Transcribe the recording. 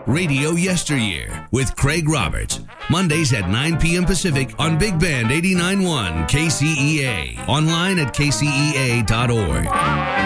Radio Yesteryear with Craig Roberts. Mondays at 9 p.m. Pacific on Big Band 89.1 KCEA. Online at kcea.org.